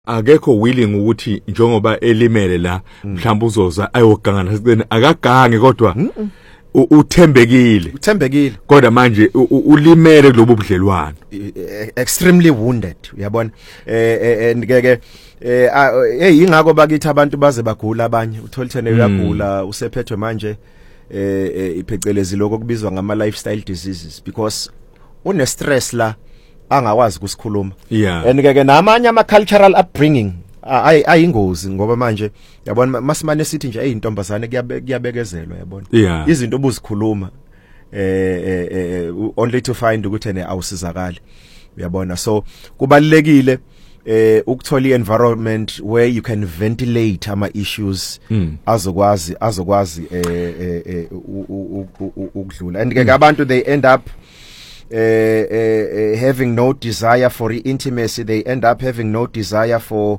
akekho willing ukuthi njengoba elimele la mhlawumbe uzoza ayogangana sicene akagange kodwa uthembekile kodwa manje ulimele kulobu budlelwano extremely wounded uyabona ngeke ingakho bakithi abantu baze bagula abanye utholithene uyagula usephethwe manje iphecelezi lokho kubizwa ngama lifestyle diseases because une stress la angakwazi ukusikhuluma and ngeke namanye ama cultural upbringing ayingozi ngoba manje yabona masimane sithi nje eyintombazane kuyabekezelwa yabona izinto obuzikhuluma only to find ukuthi ene awusizakali uyabona so kubalekile ukuthola i-environment where you can ventilate ama issues azokwazi ukudlula and ngeke abantu they end up having no desire for intimacy, they end up having no desire for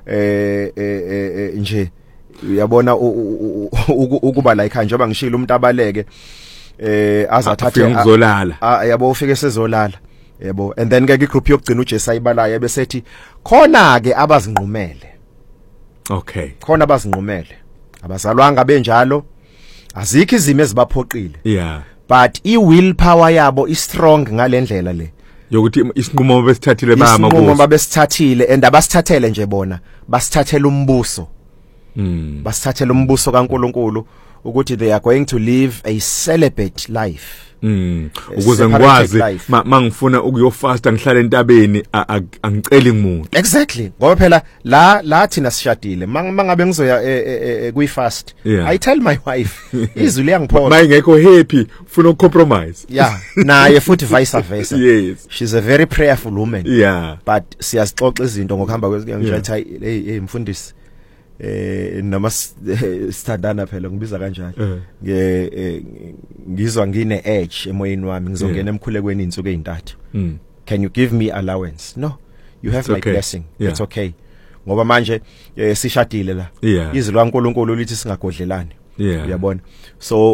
nje uyabona ukuba like kanje njoba ngishilo umuntu abaleke azathathe ngizolala yabo ufike sezolala yabo and then ke igroup yokugcina uJesu ayibalayo besethi khona ke abazinqumele khona abazinqumele abazalwanga benjalo azikho izimo ezibaphoqile but i-willpower yabo is strong ngalendlela le yokuthi isinqumo besithathile besithathile and abasithathele nje bona basithathela umbuso basithathela umbuso kaNkuluNkulu ukuthi they are going to live a celibate life ukuze ngikwazi mangifuna ukuyofasta ngihlale entabeni angiceli ngumuntu exactly ngoba phela la thina sishadile mangabe ngizoya kwi-fast I tell my wife izwi liyangiphola mayingekho happy ufuna ucompromise naye futhi vice versa yes she's a very prayerful woman but siyazixoxa izinto ngokuhamba kwezingiyangithatha hey mfundisi noma standana phela ngibiza kanjalo ngizwa ngine edge emoyeni wami ngizongena emkhulekweni insuku ezintathu can you give me allowance no you have my blessing it's okay ngoba manje sishadile la izwi laNkuluNkulu lithi singagodlelani uyabona so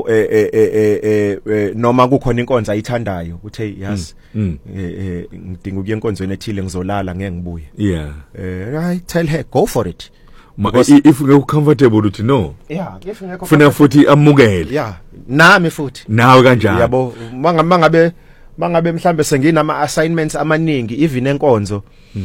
noma kukhona inkonzo ayithandayo uthe yazi ngidinga ukuya enkonzweni ethile ngizolala ngeke ngibuye I tell her go for it if you're comfortable uthi no if ngekho funa futhi amukele nami futhi nawe kanjalo yabo mangabe mhlambe senginama assignments amaningi even enkonzo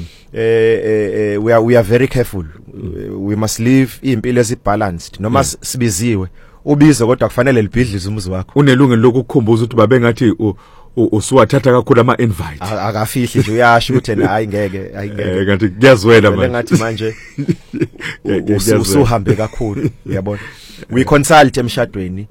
we are very careful we must live impilo ezibalanced noma sibiziwe ubizo kodwa kufanele libhidlize umuzi wakho unelungelo lokukhumbuza ukuthi babengathi usuwathatha kakhulu ama invite akafihli nje uyasho ukuthi hayi ngeke kanti kuyazwela manje ngathi manje usuhambe kakhulu uyabona we consult emshadweni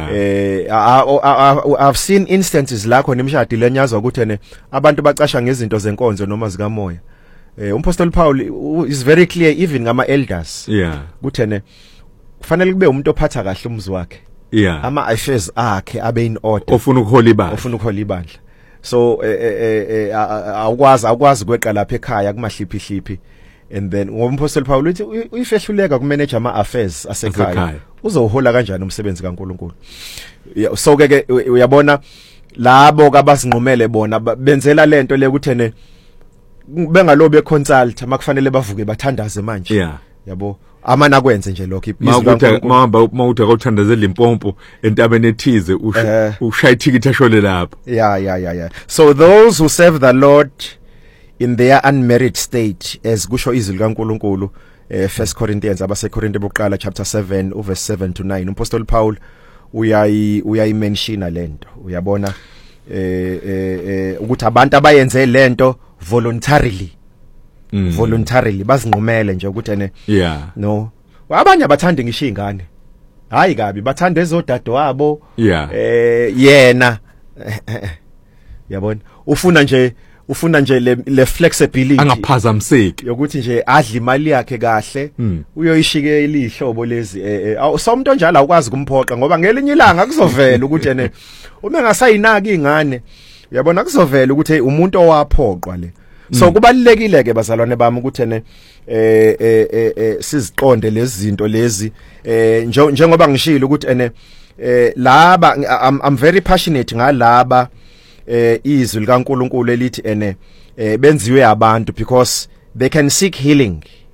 I've seen instances la khona emshadi lenyazwa ukuthi ene abantu bacasha ngezinto zenkonzo noma zika moya umpostoli Paul is very clear even ngama elders ukuthi ene kufanele kube umuntu ophatha kahle umzi wakhe ama affairs akhe abe in order ofuna ukuhola ibandla so awukwazi kweqa lapha ekhaya kumahliphi and then ngompostoli Paul uthi uyifehluleka kumanage ama affairs asekhaya uzohola kanjani umsebenzi kaNkuluNkulu so ke uyabona labo kabasinqumele bona benzela lento le ukuthi ene bengalobe consult makufanele bavuke bathandaze manje yabo amana kwenze nje lokho mawuthi akuthandazela impompo entabeni ethize ushaya ithikithi ashole lapho so those who serve the Lord in their unmarried state as kusho izwi kaNkuluNkulu 1 Corinthians abaseKorinte bokuqala chapter 7 verse 7 to 9 umpostoli Paul uyayimenshina lento uyabona ukuthi abantu abayenze lento voluntarily bazinqumele nje ukuthi ene no abanye abathanda ngisho ingane hayi kabi bathanda ezodade wabo yena yabona ufuna nje le flexibility angaphazamiseki yokuthi nje adla imali yakhe kahle uyoyishike ilihlobo lezi so umuntu onjalo awukwazi kumphoqa ngoba ngelinye ilanga kuzovela ukuthi ene uma ngasayinaki ingane uyabona kuzovela ukuthi umuntu owaphoqwa le so kubalekile ke bazalwane bami ukuthi ene siziqonde lezi zinto lezi njengoba ngishilo ukuthi ene laba I'm very passionate ngalaba izwi likaNkuluNkulu elithi ene benziwe abantu because they can seek healing